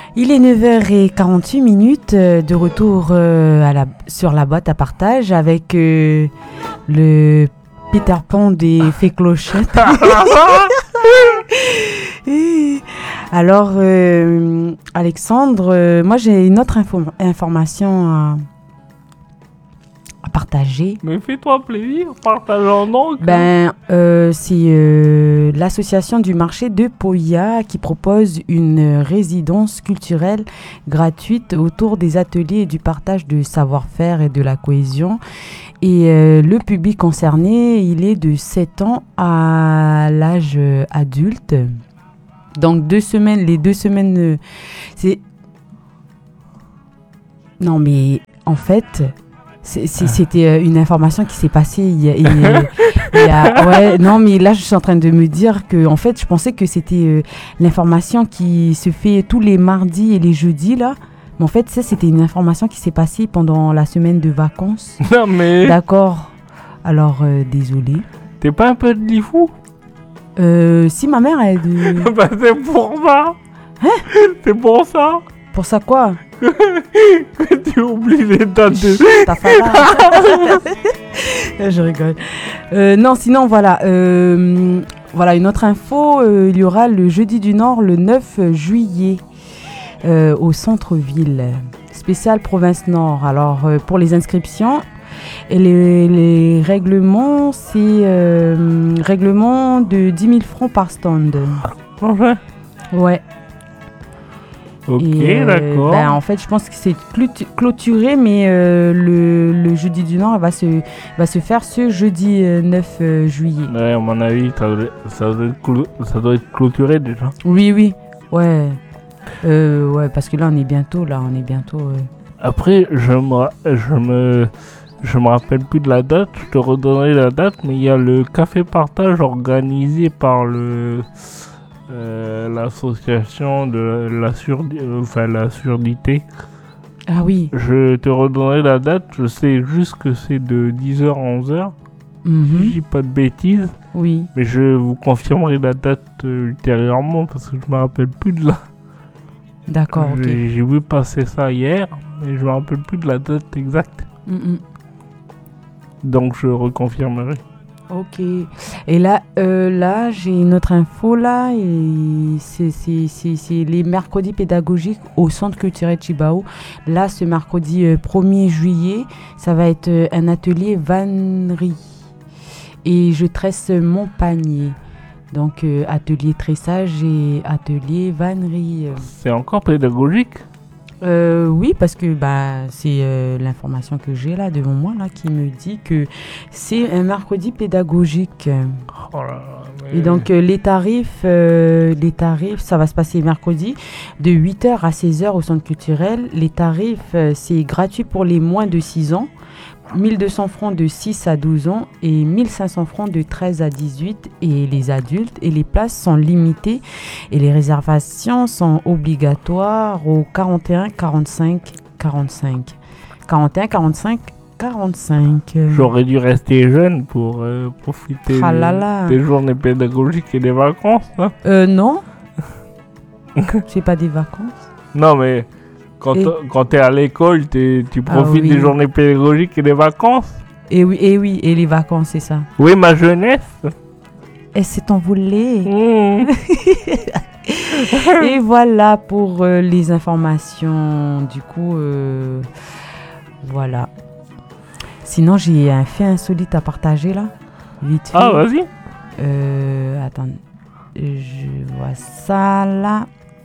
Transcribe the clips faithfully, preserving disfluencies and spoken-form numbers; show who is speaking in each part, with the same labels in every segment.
Speaker 1: Il est neuf heures quarante-huit minutes, euh, de retour euh, à la, sur la boîte à partage avec euh, le Peter Pan des Fées Clochettes. Alors, euh, Alexandre, euh, moi j'ai une autre info- information à, à partager.
Speaker 2: Mais fais-toi plaisir, partageons donc.
Speaker 1: Ben, euh, c'est euh, l'association du marché de Poya qui propose une résidence culturelle gratuite autour des ateliers et du partage de savoir-faire et de la cohésion. Et euh, le public concerné, il est de sept ans à l'âge euh, adulte. Donc deux semaines, les deux semaines, euh, c'est... Non mais en fait... C'est, c'est, c'était euh, une information qui s'est passée il y a, il y a, il y a ouais, non mais là je suis en train de me dire que en fait je pensais que c'était euh, l'information qui se fait tous les mardis et les jeudis là, mais en fait ça c'était une information qui s'est passée pendant la semaine de vacances.
Speaker 2: Non mais...
Speaker 1: D'accord, alors euh, désolé.
Speaker 2: T'es pas un peu de lifou?
Speaker 1: Euh, si ma mère est de...
Speaker 2: Bah c'est pour ça.
Speaker 1: Hein?
Speaker 2: C'est pour ça.
Speaker 1: Pour ça quoi?
Speaker 2: Que tu oublies les dates de...
Speaker 1: Ta femme. Je rigole. Euh, non, sinon, voilà. Euh, voilà, une autre info. Euh, il y aura le Jeudi du Nord le neuf juillet euh, au centre-ville. Spécial Province Nord. Alors, euh, pour les inscriptions, et les, les règlements, c'est euh, règlement de dix mille francs par stand.
Speaker 2: Enfin.
Speaker 1: Ouais.
Speaker 2: Ok,
Speaker 1: Et, euh,
Speaker 2: d'accord.
Speaker 1: Ben, en fait, je pense que c'est clôtu- clôturé, mais euh, le, le Jeudi du Nord va se, va se faire ce jeudi euh, neuf euh, juillet.
Speaker 2: Ouais, à mon avis, ça doit, ça, doit être clo- ça doit être clôturé déjà.
Speaker 1: Oui, oui, ouais. Euh, ouais, parce que là, on est bientôt, là, on est bientôt... euh.
Speaker 2: Après, je me, ra- je me, je me rappelle plus de la date, je te redonnerai la date, mais il y a le café partage organisé par le... Euh, l'association de la, surdi- euh, enfin, la surdité.
Speaker 1: Ah oui.
Speaker 2: Je te redonnerai la date, je sais juste que c'est de dix heures à onze heures.
Speaker 1: Mhm.
Speaker 2: Je dis pas de bêtises,
Speaker 1: Oui.
Speaker 2: mais je vous confirmerai la date euh, ultérieurement parce que je me rappelle plus de la...
Speaker 1: D'accord, ok.
Speaker 2: J'ai, j'ai vu passer ça hier, mais je me rappelle plus de la date exacte.
Speaker 1: Mhm.
Speaker 2: Donc je reconfirmerai.
Speaker 1: Ok. Et là, euh, là, j'ai une autre info là. Et c'est, c'est, c'est, c'est les mercredis pédagogiques au Centre culturel Chibao. Là, ce mercredi euh, premier juillet, ça va être euh, un atelier vannerie. Et je tresse mon panier. Donc, euh, atelier tressage et atelier vannerie. euh.
Speaker 2: C'est encore pédagogique?
Speaker 1: Euh, oui, parce que bah, c'est euh, l'information que j'ai là devant moi là, qui me dit que c'est un mercredi pédagogique.
Speaker 2: Oh là là, mais...
Speaker 1: Et donc euh, les tarifs, euh, les tarifs, ça va se passer mercredi de huit heures à seize heures au centre culturel. Les tarifs, euh, c'est gratuit pour les moins de six ans, mille deux cents francs de six à douze ans et mille cinq cents francs de treize à dix-huit, et les adultes. Et les places sont limitées et les réservations sont obligatoires au quarante et un quarante-cinq quarante-cinq. quarante et un quarante-cinq quarante-cinq.
Speaker 2: J'aurais dû rester jeune pour euh, profiter
Speaker 1: Ah là là.
Speaker 2: des journées pédagogiques et des vacances. Hein.
Speaker 1: Euh, non. C'est pas des vacances.
Speaker 2: Non, mais quand,
Speaker 1: Et-
Speaker 2: quand t'es à l'école, t'es- tu
Speaker 1: Ah
Speaker 2: profites
Speaker 1: oui.
Speaker 2: des journées pédagogiques et des vacances.
Speaker 1: Et oui, et oui, et les vacances, c'est ça.
Speaker 2: Oui, ma jeunesse.
Speaker 1: Et c'est envolé.
Speaker 2: Mmh.
Speaker 1: Et voilà pour euh, les informations. Du coup, euh, voilà. Sinon, j'ai un fait insolite à partager là. Vite fait.
Speaker 2: Ah, vas-y.
Speaker 1: Euh, attends, je vois ça là.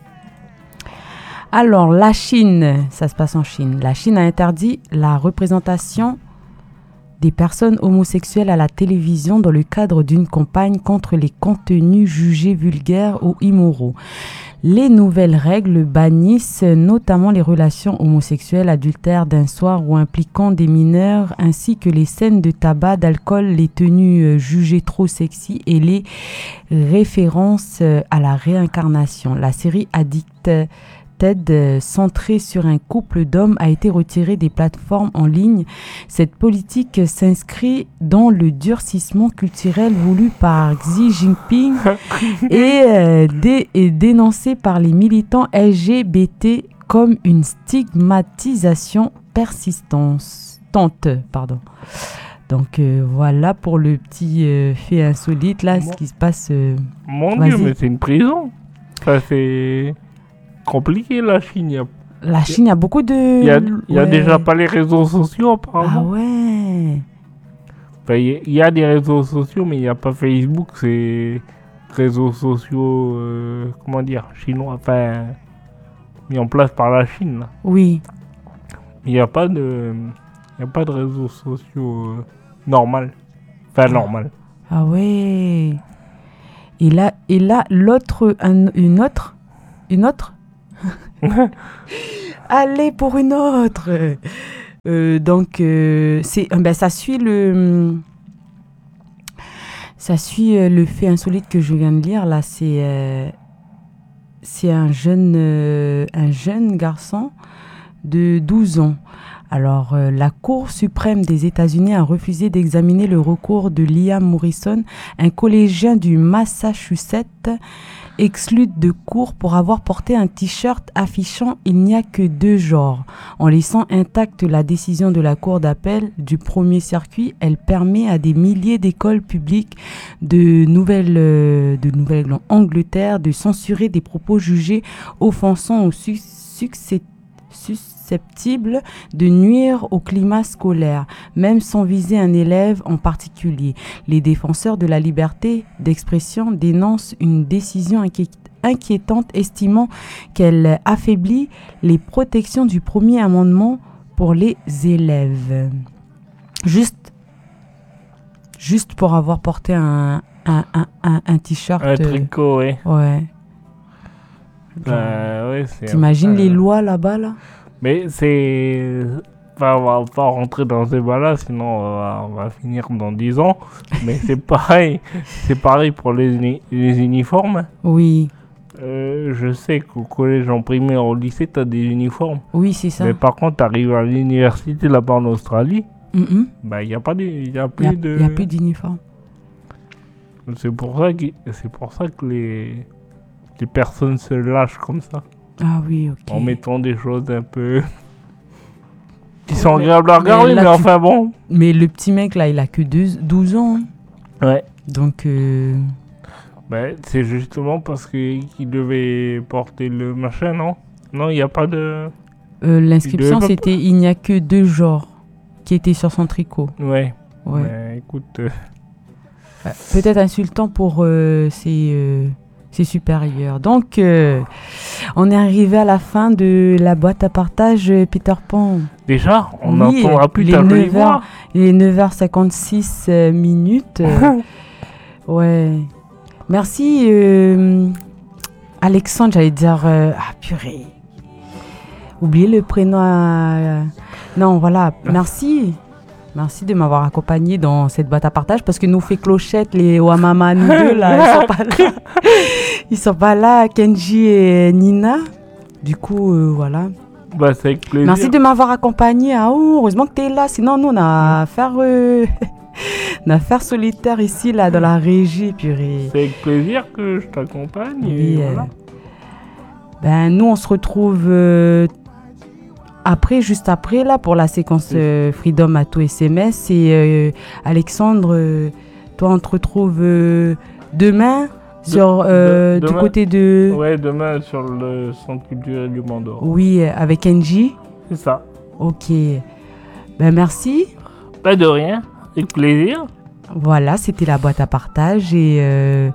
Speaker 1: Alors, la Chine, ça se passe en Chine. La Chine a interdit la représentation des personnes homosexuelles à la télévision dans le cadre d'une campagne contre les contenus jugés vulgaires ou immoraux. Les nouvelles règles bannissent notamment les relations homosexuelles, adultères d'un soir ou impliquant des mineurs, ainsi que les scènes de tabac, d'alcool, les tenues jugées trop sexy et les références à la réincarnation. La série Addict TED euh, centrée sur un couple d'hommes a été retirée des plateformes en ligne. Cette politique s'inscrit dans le durcissement culturel voulu par Xi Jinping et, euh, dé- et dénoncé par les militants L G B T comme une stigmatisation persistante. Pardon. Donc euh, voilà pour le petit euh, fait insolite là,
Speaker 2: Mon-
Speaker 1: ce qui se passe. euh,
Speaker 2: Mon
Speaker 1: Vas-y.
Speaker 2: Dieu, mais c'est une prison. Ça, c'est compliqué, la Chine. Il y a,
Speaker 1: La Chine, il y a beaucoup de.
Speaker 2: il y a, il y a
Speaker 1: Ouais.
Speaker 2: déjà pas les réseaux sociaux,
Speaker 1: Ah
Speaker 2: apparemment.
Speaker 1: ouais.
Speaker 2: Enfin, il y a- il y a des réseaux sociaux, mais il n'y a pas Facebook. C'est réseaux sociaux, euh, comment dire, chinois, enfin, mis en place par la Chine, là.
Speaker 1: Oui.
Speaker 2: Il n'y a pas de, il y a pas de réseaux sociaux euh, normal. Enfin, normal.
Speaker 1: Ah ouais. Et là, et là l'autre, un- une autre, une autre. Allez pour une autre. Euh, donc, euh, c'est, euh, ben, ça suit le, ça suit euh, le fait insolite que je viens de lire là. C'est, euh, c'est un jeune, euh, un jeune garçon de douze ans. Alors, euh, la Cour suprême des États-Unis a refusé d'examiner le recours de Liam Morrison, un collégien du Massachusetts, exclu de cours pour avoir porté un t-shirt affichant « Il n'y a que deux genres ». En laissant intacte la décision de la Cour d'appel du premier circuit, elle permet à des milliers d'écoles publiques de Nouvelle, euh, de Nouvelle-Angleterre de censurer des propos jugés offensants ou su- succès- susceptibles de nuire au climat scolaire, même sans viser un élève en particulier. Les défenseurs de la liberté d'expression dénoncent une décision inquié- inquiétante, estimant qu'elle affaiblit les protections du premier amendement pour les élèves. Juste, juste pour avoir porté un, un, un, un, un t-shirt.
Speaker 2: Un tricot, ouais.
Speaker 1: euh, ouais.
Speaker 2: Euh, ouais, c'est
Speaker 1: T'imagines
Speaker 2: un peu,
Speaker 1: les
Speaker 2: euh,
Speaker 1: lois là-bas là?
Speaker 2: Mais c'est. Enfin, on va pas rentrer dans ce débat-là, sinon on va, on va finir dans dix ans. Mais c'est pareil. C'est pareil pour les, uni- les uniformes.
Speaker 1: Oui,
Speaker 2: Euh, je sais qu'au collège, en primaire, au lycée, t'as des uniformes.
Speaker 1: oui, c'est ça.
Speaker 2: Mais par contre, t'arrives à l'université là-bas en Australie,
Speaker 1: Mhm.
Speaker 2: bah il y a pas de, y a
Speaker 1: Il n'y a,
Speaker 2: plus de.
Speaker 1: il y a plus d'uniforme.
Speaker 2: C'est pour ça que c'est pour ça que les les personnes se lâchent comme ça,
Speaker 1: Ah oui, ok.
Speaker 2: en mettant des choses un peu qui sont
Speaker 1: Mais-
Speaker 2: agréables à
Speaker 1: mais
Speaker 2: regarder, mais,
Speaker 1: là, tu-
Speaker 2: enfin bon.
Speaker 1: Mais le petit mec là, il a que deux- douze ans. hein.
Speaker 2: Ouais.
Speaker 1: Donc, euh,
Speaker 2: Ben, c'est justement parce que qu'il devait porter le machin, non? Non, il n'y a pas de.
Speaker 1: euh, l'inscription,
Speaker 2: devait pas-
Speaker 1: c'était il n'y a que deux genres qui étaient sur son tricot.
Speaker 2: Ouais.
Speaker 1: Ouais.
Speaker 2: Ben, écoute. euh,
Speaker 1: Ouais. Peut-être insultant pour euh, ses, euh, ses supérieurs. Donc, euh, on est arrivé à la fin de la boîte à partage euh, Peter Pan.
Speaker 2: Déjà, on
Speaker 1: Oui,
Speaker 2: n'entendra plus
Speaker 1: les
Speaker 2: ta jolie
Speaker 1: neuf heures.
Speaker 2: voix.
Speaker 1: Il est neuf heures cinquante-six euh, minutes. euh, ouais. Merci, euh, Alexandre, j'allais dire. euh, ah, purée. Oubliez le prénom. à- Non, voilà. Merci. Merci de m'avoir accompagné dans cette boîte à partage parce que nous fait clochette, les Wamama, nous deux, là, ils sont pas là. Ils sont pas là, Kenji et Nina. Du coup, euh, voilà.
Speaker 2: Bah, c'est avec plaisir.
Speaker 1: Merci de m'avoir accompagné. Ah, oh, heureusement que tu es là. Sinon, nous, on a affaire, euh, on a affaire solitaire ici, là, dans la régie. Purée.
Speaker 2: C'est avec plaisir que je t'accompagne.
Speaker 1: Oui,
Speaker 2: et
Speaker 1: euh,
Speaker 2: voilà.
Speaker 1: Ben, nous, on se retrouve euh, après, juste après, là, pour la séquence euh, Freedom à tout S M S. Et euh, Alexandre, euh, toi, on te retrouve euh, demain
Speaker 2: De-
Speaker 1: sur, euh,
Speaker 2: de-
Speaker 1: du
Speaker 2: demain-
Speaker 1: côté de...
Speaker 2: Ouais, demain sur le centre culturel du Mont d'Or.
Speaker 1: Oui, euh, avec Kenji.
Speaker 2: C'est ça.
Speaker 1: Ok. Ben, merci.
Speaker 2: Pas de rien. Avec plaisir.
Speaker 1: Voilà, c'était la boîte à partage. Et euh,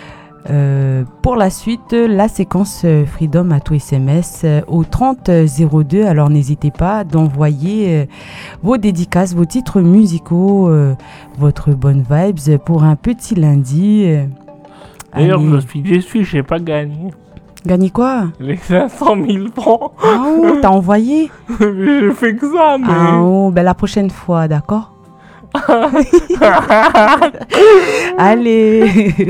Speaker 1: euh, pour la suite, la séquence euh, Freedom à tout S M S euh, au trente zéro deux. Alors n'hésitez pas d'envoyer euh, vos dédicaces, vos titres musicaux, euh, votre bonne vibes pour un petit lundi. euh.
Speaker 2: D'ailleurs,
Speaker 1: Allez.
Speaker 2: je suis déçu, j'ai pas gagné.
Speaker 1: Gagné quoi?
Speaker 2: Les cinq cent mille francs.
Speaker 1: Ah oh, t'as envoyé?
Speaker 2: J'ai fait que ça, mais.
Speaker 1: Ah oh, ben la prochaine fois, d'accord? Allez